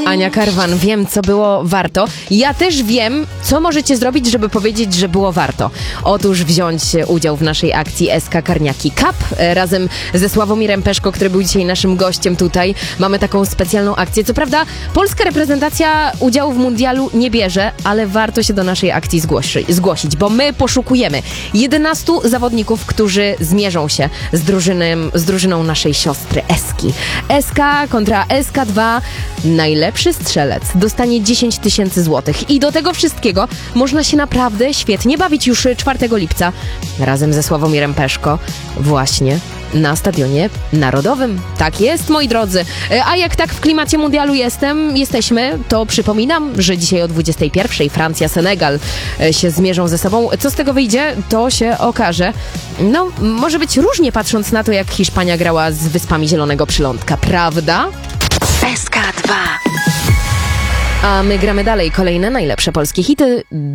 Ania Karwan, wiem, co było warto. Ja też wiem, co możecie zrobić, żeby powiedzieć, że było warto. Otóż wziąć udział w naszej akcji SK Karniaki Cup razem ze Sławomirem Peszko, który był dzisiaj naszym gościem tutaj. Mamy taką specjalną akcję. Co prawda polska reprezentacja udziału w mundialu nie bierze, ale warto się do naszej akcji zgłosić, bo my poszukujemy 11 zawodników, którzy zmierzą się z drużyną naszej siostry Eski. SK kontra SK2. Najlepszy strzelec dostanie 10 000 złotych. I do tego wszystkiego można się naprawdę świetnie bawić już 4 lipca razem ze Sławomirem Peszko właśnie na Stadionie Narodowym. Tak jest, moi drodzy. A jak tak w klimacie mundialu jesteśmy, to przypominam, że dzisiaj o 21:00 Francja, Senegal się zmierzą ze sobą. Co z tego wyjdzie, to się okaże. No, może być różnie, patrząc na to, jak Hiszpania grała z Wyspami Zielonego Przylądka, prawda? SK2. A my gramy dalej. Kolejne najlepsze polskie hity.